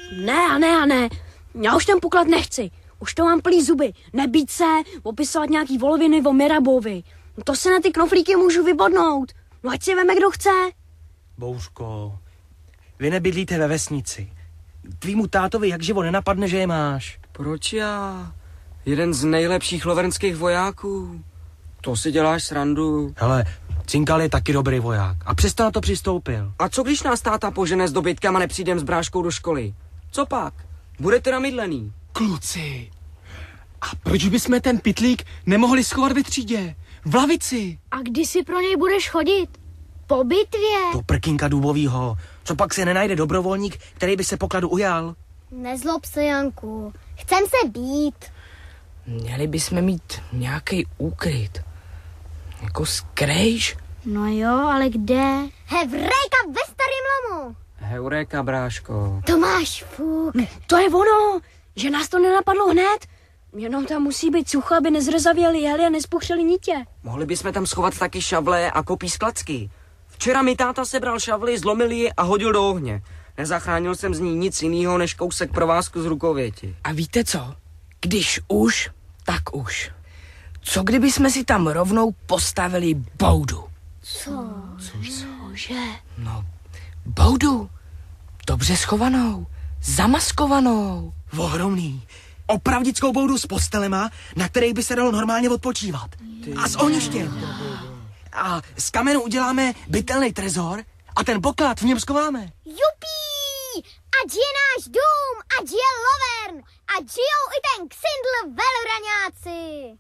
Ne. Já už ten poklad nechci. Už to mám plný zuby. Nebít se, opisovat nějaký voloviny o Mirabovi. No to se na ty knoflíky můžu vybodnout. No ať si veme, kdo chce. Bouřko, vy nebydlíte ve vesnici. Tvýmu tátovi jak živo nenapadne, že je máš. Proč já? Jeden z nejlepších lovernských vojáků. To si děláš srandu. Hele, Cinkal je taky dobrý voják a přesto na to přistoupil. A co když nás táta požene s dobytkem a nepřijdem s bráškou do školy? Co pak? Budete namydlený. Kluci, a proč bychom ten pytlík nemohli schovat ve třídě? V lavici. A kdy si pro něj budeš chodit? Po bitvě. Do prkínka důbovýho. Co pak se nenajde dobrovolník, který by se pokladu ujal? Nezlob se, Janku. Chcem se být. Měli bychom mít nějaký úkryt. Jako skrejš? No jo, ale kde? Hevrejka ve starým lomu. Heureka, bráško. To máš fuk. To je ono, že nás to nenapadlo hned. Jenom tam musí být sucho, aby nezrezavěli jeli a nespuchřeli nitě. Mohli bychom tam schovat taky šavle a kopí z klacky. Včera mi táta sebral šavly, zlomil ji a hodil do ohně. Nezachránil jsem z ní nic jiného než kousek provázku z rukověti. A víte co? Když už, tak už. Co kdyby jsme si tam rovnou postavili boudu? Cože? No, boudu. Dobře schovanou, zamaskovanou. Ohromný. Opravdickou boudu s postelema, na kterých by se dalo normálně odpočívat. A s ohništěm. A z kamenu uděláme bytelný trezor a ten poklad v něm schováme. Jupí! Ať je náš dům, ať je Lovern, ať žijou i ten ksindl velraňáci.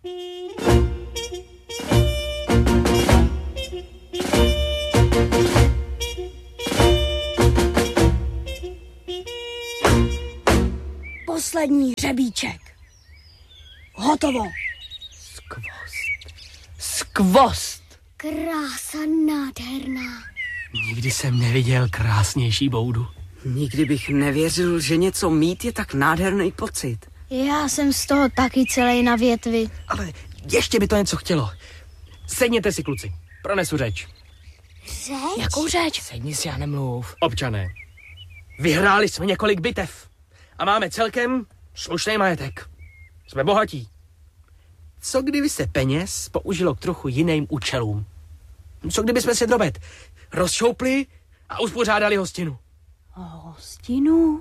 Poslední hřebíček. Hotovo. Skvost. Krása nádherná. Nikdy jsem neviděl krásnější boudu. Nikdy bych nevěřil, že něco mít je tak nádherný pocit. Já jsem z toho taky celý na větvi. Ale ještě by to něco chtělo. Sedněte si, kluci. Pronesu řeč. Řeč? Jakou řeč? Sedni si a nemluv. Občané, vyhráli jsme několik bitev a máme celkem slušný majetek. Jsme bohatí. Co kdyby se peněz použilo k trochu jiným účelům? Co kdyby jsme si drobet rozšoupli a uspořádali hostinu? Hostinu?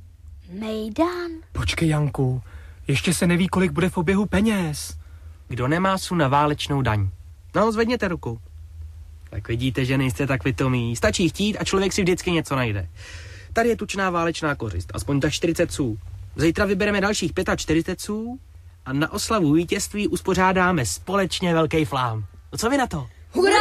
Mejdan? Počkej, Janku, ještě se neví, kolik bude v oběhu peněz. Kdo nemá su na válečnou daň? No, zvedněte ruku. Tak vidíte, že nejste tak pitomí. Stačí chtít a člověk si vždycky něco najde. Tady je tučná válečná kořist, aspoň tak 40 sů. Zítra vybereme dalších 45 sů a na oslavu vítězství uspořádáme společně velký flám. No co vy na to?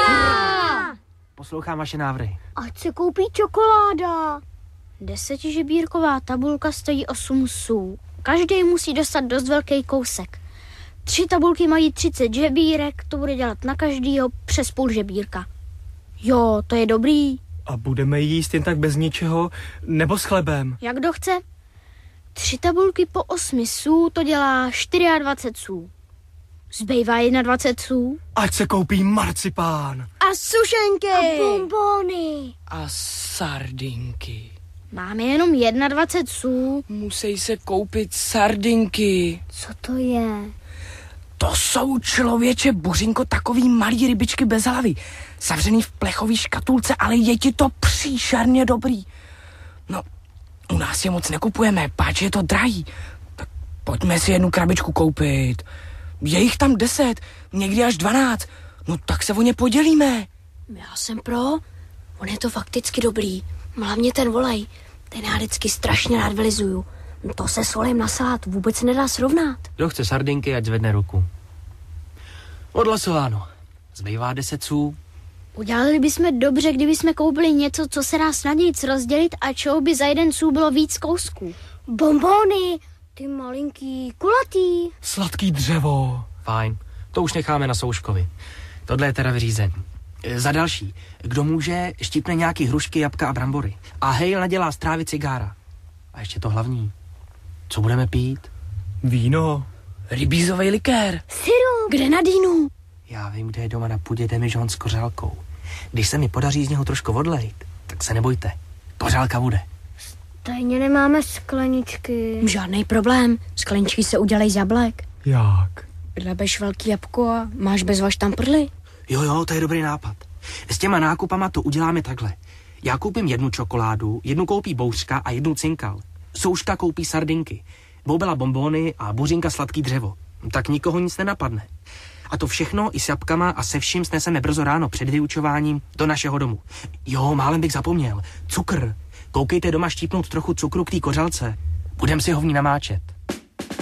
Hurá! Poslouchám vaše návrhy. Ať se koupí čokoláda. 10žebírková tabulka stojí 8 sů. Každý musí dostat dost velký kousek. 3 tabulky mají 30 žebírek, to bude dělat na každýho přes půl žebírka. Jo, to je dobrý. A budeme jíst jen tak bez ničeho, nebo s chlebem? Jak kdo chce? 3 tabulky po 8 sů, to dělá 24 sů. Zbývá 21 sů. Ať se koupí marcipán. A sušenky! A bonbony. A sardinky. Máme jenom 21 sů. Musí se koupit sardinky. Co to je? To jsou, člověče, Bořinko, takový malý rybičky bez hlavy. Zavřený v plechový škatulce, ale je ti to příšerně dobrý. No, u nás je moc nekupujeme, páč je to drahý. Tak pojďme si jednu krabičku koupit. Je jich tam 10, někdy až 12. No tak se o ně podělíme. Já jsem pro. On je to fakticky dobrý. Hlavně ten volej. Ten já vždycky strašně rád vylizuju. To se solem na salát vůbec nedá srovnat. Kdo chce sardinky, ať zvedne ruku. Odhlasováno. Zbývá 10 sů. Udělali bychom dobře, kdyby jsme koupili něco, co se dá snadněji rozdělit a čeho by za jeden sů bylo víc kousků. Bonbony, ty malinký, kulatý. Sladký dřevo. Fajn, to už necháme na Souškovi. Tohle je teda vyřízený. Za další, kdo může, štípne nějaký hrušky, jabka a brambory. A Hejl nadělá z trávy cigára. A ještě to hlavní. Co budeme pít? Víno. Rybízový likér. Syrup. Kde na dýnu? Já vím, kde je doma na půdě demižon s kořálkou. Když se mi podaří z něho trošku odlejt, tak se nebojte. Kořálka bude. Tajně nemáme skleničky. Žádný problém, skleničky se udělej z jablek. Jak? Vydlebeš velký jabko a máš bezva štamprly. Jo, to je dobrý nápad. S těma nákupama to uděláme takhle. Já koupím 1 čokoládu, 1 koupí bouřka a 1 cinkal. Souška koupí sardinky, Boubela bonbóny a Bořinka sladký dřevo. Tak nikoho nic nenapadne. A to všechno i s jabkama a se vším sneseme brzo ráno před vyučováním do našeho domu. Jo, málem bych zapomněl. Cukr. Koukejte doma štípnout trochu cukru k té kořalce. Budem si ho v ní namáčet.